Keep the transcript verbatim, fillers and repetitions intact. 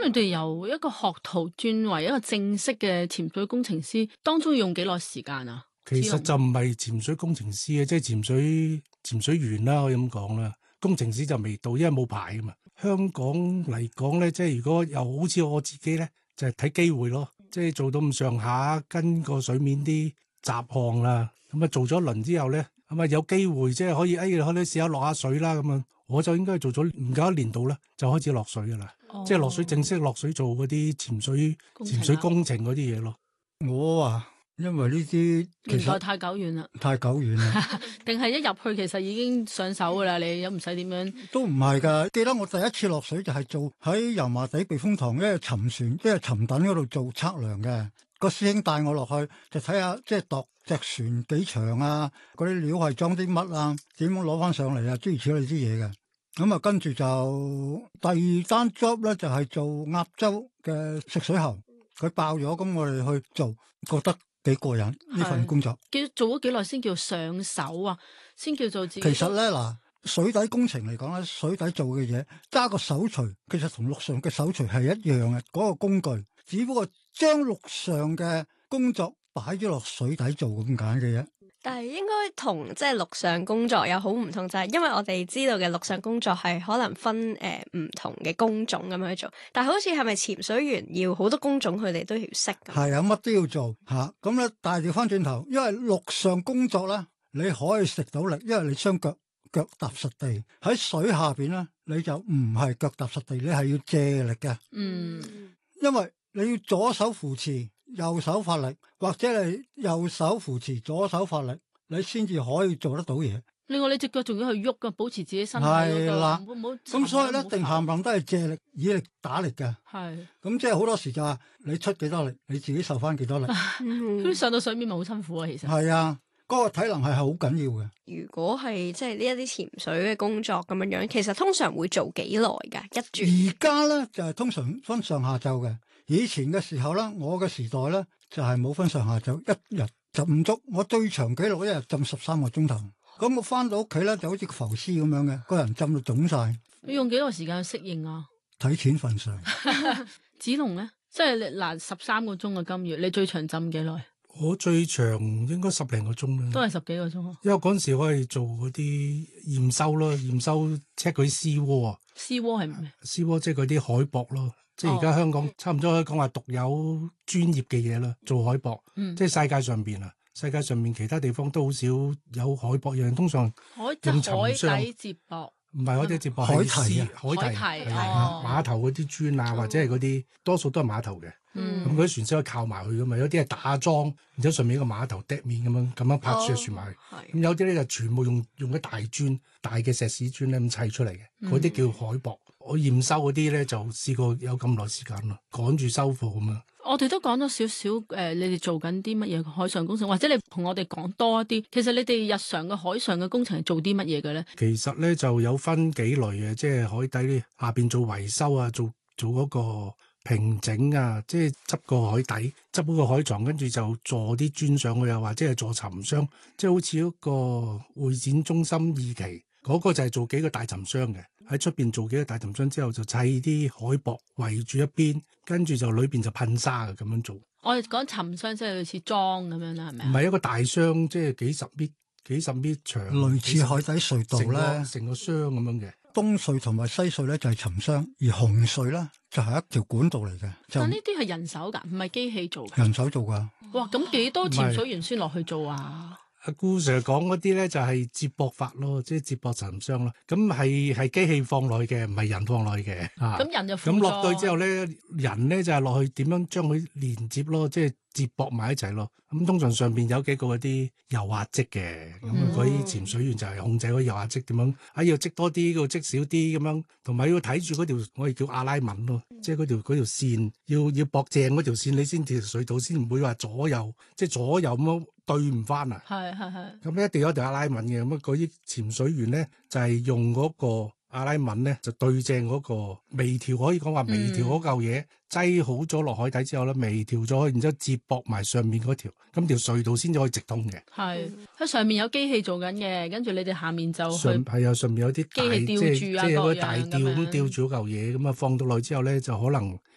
你哋由一個學徒轉為一個正式嘅潛水工程師，當中要用幾耐時間啊？ 其實就唔係潛水工程師嘅，即係潛水潛水員啦，可以咁講啦。工程師就未到，因為冇牌噶嘛。香港嚟講咧，即係如果又好似我自己咧，就係睇機會咯。即係做到咁上下，跟個水面啲雜項啦，咁啊做咗一輪之後咧，咁啊有機會即係可以，哎，可以試下落下水啦咁啊。我就應該做咗唔夠一年度啦，就開始落水噶啦，哦、即係落水正式落水做嗰啲潛水潛水工程嗰啲嘢咯。 我啊。因為呢啲年代太久遠啦， 太久遠啦， 定係一入去其實已經上手噶啦，你又唔使點樣？ 都唔係噶，記得我第一次落水就係做喺油麻地避風塘，因為沉船，即係沉躉嗰度做測量嘅。個師兄帶我落去就睇下，即係度隻船幾長啊，嗰啲料係裝啲乜啊，點樣攞翻上嚟啊，諸如此類啲嘢嘅。咁啊，跟住就第二單 job 咧，就係做鴨洲嘅食水喉，佢爆咗，咁我哋去做，覺得幾過癮呢份工作。 叫做咗幾耐先叫上手啊？先叫做自己。 其實咧嗱，水底工程嚟講咧，水底做嘅嘢揸個手錘，其實同陸上嘅手錘係一樣嘅嗰個工具，只不過將陸上嘅工作擺咗落水底做咁簡嘅啫。 但係應該同即係陸上工作有好唔同，就係因為我哋知道嘅陸上工作係可能分誒唔、呃、同嘅工種咁樣去做，但係好似係咪潛水員要好多工種佢哋都要識㗎？係啊， 乜都要做吓，咁咧，但係調翻轉頭，因為陸上工作咧，你可以食到力，因為你雙腳腳踏實地，喺水下邊咧，你就唔係腳踏實地，你係要借力嘅。嗯，因為你要左手扶持，右手發力，或者你右手扶持，左手發力，你先至可以做得到嘢。 另外，你隻腳仲要去喐噶，保持自己身體嗰個。係啦， 咁所以咧，定冚唪唥都係借力以力打力嘅。 係。 咁即係好多時就係你出幾多力，你自己受翻幾多力。 咁上到水面咪好辛苦啊，其實。 係啊，嗰個體能係好緊要嘅。 如果係即係呢一啲潛水嘅工作咁樣樣，其實通常會做幾耐噶？一轉。 而家咧就係通常分上下晝嘅。以前嘅時候咧，我嘅時代咧就係冇分上下晝，一日就唔足。我最長紀錄一日浸十三個鐘頭。咁我翻到屋企咧就好似個浮屍咁樣嘅，個人浸到腫晒。 你用幾耐時間去適應啊？ 睇錢份上。 子龍咧，即係嗱十三個鐘嘅金魚，你最長浸幾耐？ 我最長應該十零個鐘啦。 都係十幾個鐘啊。 因為嗰陣時我係做嗰啲驗收咯，驗收 check 嗰啲絲窩啊。 絲窩係咩？ 絲窩即係嗰啲海薄咯。即係而家香港差唔多可以講話獨有專業嘅嘢啦，做海薄，嗯、即係世界上邊啊，世界上面其他地方都好少有海薄樣，通常用沉箱海底接駁， 唔係海底接駁， 海堤啊，海堤係啊，碼頭嗰啲磚啊，或者係嗰啲多數都係碼頭嘅，咁嗰啲船先可以靠埋去噶嘛，有啲係打樁，然之後上面一個碼頭揼面咁樣咁樣拍住船埋去，咁、哦、有啲咧就全部用用啲大磚、大嘅石屎磚咧咁砌出嚟嘅，嗰啲、嗯、叫海薄。我驗收嗰啲咧就試過有咁耐時間咯，趕住收貨咁樣。 我哋都講咗少少誒，你哋做緊啲乜嘢海上工程，或者你同我哋講多一啲。其實你哋日常嘅海上嘅工程係做啲乜嘢嘅咧？ 其實咧就有分幾類嘅，即係海底下邊做維修啊，做做嗰個平整啊，即係執個海底，執嗰個海床，跟住就坐啲磚上去啊，或者係坐沉箱，即係好似一個會展中心二期。嗰個就係做幾個大沉箱嘅，喺出邊做幾個大沉箱之後就砌啲海薄圍住一邊，跟住就裏邊就噴沙嘅咁樣做。 我哋講沉箱即係類似裝咁樣啦，係咪啊？ 唔係一個大箱，即係幾十米、幾十米長， 類似海底隧道咧， 成個箱咁樣嘅。 東隧同埋西隧咧就係沉箱，而紅隧咧就係一條管道嚟嘅。 但呢啲係人手㗎，唔係機器做嘅。 人手做㗎。 哇！咁幾多潛水員先落去做啊？ 阿顧 Sir 講嗰啲咧就係接駁法咯，即係接駁沉箱咯。咁係係機器放落去嘅，唔係人放落去嘅。 咁人就咁落到之後咧，人咧就係落去點樣將佢連接咯，即係接駁埋一齊咯。咁通常上邊有幾個嗰啲油壓積嘅，咁嗰啲潛水員就係控制嗰啲油壓積點樣，啊要積多啲，要積少啲咁樣，同埋要睇住嗰條我哋叫阿拉文咯，即係嗰條嗰條線要要駁正嗰條線，你先條水道先唔會話左右，即係左右咁樣。對唔翻啊！係係係。咁一定有一條阿拉文嘅，咁啊嗰啲潛水員咧就係、是、用嗰個阿拉文咧就對正嗰個微調，可以講話微調嗰嚿嘢擠好咗落海底之後咧，微調咗，然之後接駁埋上面嗰條，咁條隧道先至可以直通嘅。係喺上面有機器做緊嘅，跟住你哋下面就上係啊，上面有啲機器吊住啊，即係嗰啲大吊咁吊住嗰嚿嘢，咁啊放到落去之後咧就可能